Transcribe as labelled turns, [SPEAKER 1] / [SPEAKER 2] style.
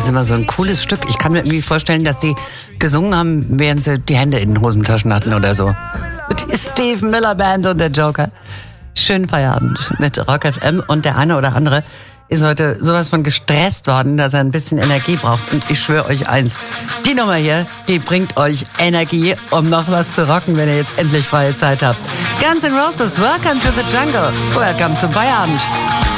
[SPEAKER 1] ist immer so ein cooles Stück. Ich kann mir irgendwie vorstellen, dass die gesungen haben, während sie die Hände in den Hosentaschen hatten oder so. Die Steve Miller Band und der Joker. Schönen Feierabend mit Rock FM. Und der eine oder andere ist heute sowas von gestresst worden, dass er ein bisschen Energie braucht. Und ich schwöre euch eins, die Nummer hier, die bringt euch Energie, um noch was zu rocken, wenn ihr jetzt endlich freie Zeit habt. Guns N' Roses, Welcome to the Jungle. Welcome zum Feierabend.